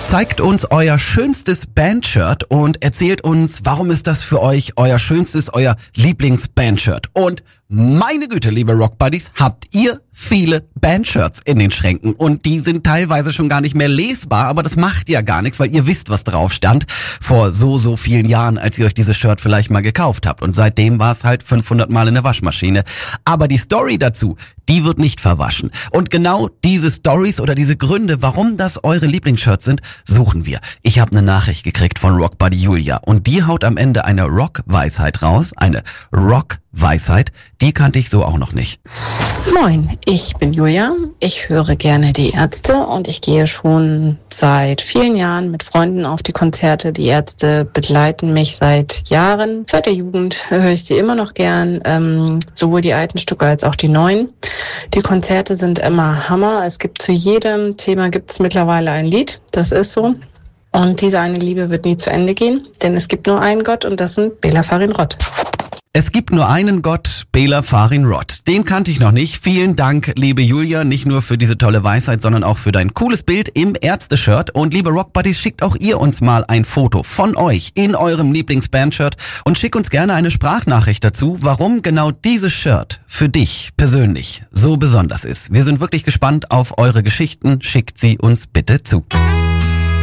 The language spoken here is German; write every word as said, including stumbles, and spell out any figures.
Zeigt uns euer schönstes Bandshirt und erzählt uns, warum ist das für euch euer schönstes, euer Lieblingsbandshirt. Und meine Güte, liebe Rockbuddies, habt ihr viele Bandshirts in den Schränken und die sind teilweise schon gar nicht mehr lesbar, aber das macht ja gar nichts, weil ihr wisst, was drauf stand vor so, so vielen Jahren, als ihr euch dieses Shirt vielleicht mal gekauft habt und seitdem war es halt fünfhundert Mal in der Waschmaschine. Aber die Story dazu, die wird nicht verwaschen. Und genau diese Stories oder diese Gründe, warum das eure Lieblingsshirts sind, suchen wir. Ich habe eine Nachricht gekriegt von Rockbuddy Julia und die haut am Ende eine Rock-Weisheit raus, eine Rock-Weisheit, die kannte ich so auch noch nicht. Moin, ich bin Julia, ich höre gerne die Ärzte und ich gehe schon seit vielen Jahren mit Freunden auf die Konzerte. Die Ärzte begleiten mich seit Jahren. Seit der Jugend höre ich sie immer noch gern, ähm, sowohl die alten Stücke als auch die neuen. Die Konzerte sind immer Hammer. Es gibt zu jedem Thema gibt es mittlerweile ein Lied, das ist so. Und diese eine Liebe wird nie zu Ende gehen, denn es gibt nur einen Gott und das sind Bela Farin-Roth. Es gibt nur einen Gott, Bela Farin-Roth. Den kannte ich noch nicht. Vielen Dank, liebe Julia, nicht nur für diese tolle Weisheit, sondern auch für dein cooles Bild im Ärzte-Shirt. Und liebe Rockbuddies, schickt auch ihr uns mal ein Foto von euch in eurem Lieblings-Band-Shirt und schickt uns gerne eine Sprachnachricht dazu, warum genau dieses Shirt für dich persönlich so besonders ist. Wir sind wirklich gespannt auf eure Geschichten. Schickt sie uns bitte zu.